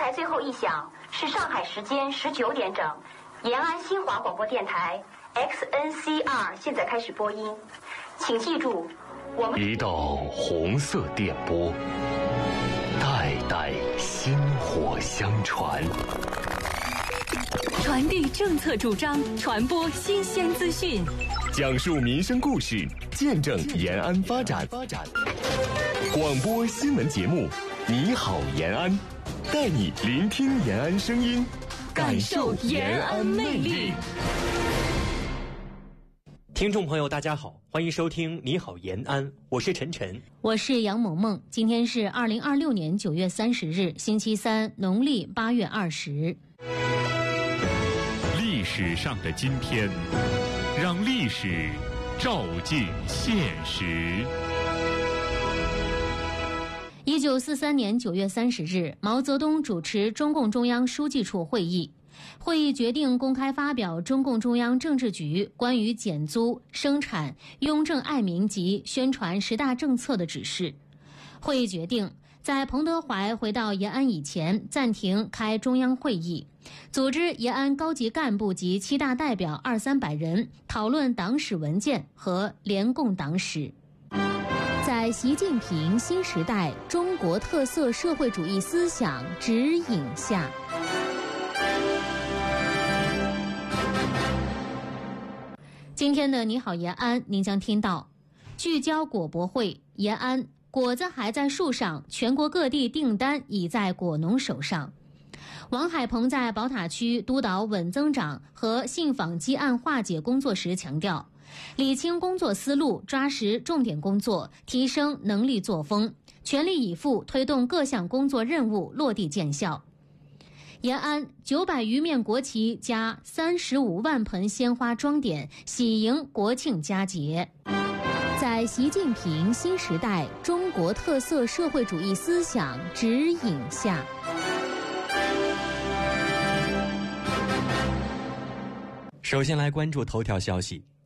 台最后一响是上海时间19点整，延安新华广播电台 XNCR 现在开始播音，请记住，我们一道红色电波，代代薪火相传， 传递政策主张，传播新鲜资讯， 讲述民生故事，见证延安发展。广播新闻节目，你好延安，带你聆听延安声音，感受延安魅力。 听众朋友大家好，欢迎收听你好延安，我是晨晨， 我是杨萌萌。今天是2026年9月30日星期三，农历8月20。 历史上的今天，让历史照进现实。 1943年9月30日，毛泽东主持中共中央书记处会议。会议决定公开发表中共中央政治局关于减租、生产、雍正爱民及宣传10大政策的指示。会议决定在彭德怀回到延安以前暂停开中央会议，组织延安高级干部及7大代表200-300人讨论党史文件和联共党史。在习近平新时代中国特色社会主义思想指引下，今天的你好延安，您将听到聚焦果博会，延安果子还在树上，全国各地订单已在果农手上。王海鹏在宝塔区督导稳增长和信访积案化解工作时强调，理清工作思路，抓实重点工作，提升能力作风，全力以赴推动各项工作任务落地见效。延安900余面国旗加35万盆鲜花装点，喜迎国庆佳节。在习近平新时代中国特色社会主义思想指引下， 首先来关注头条消息。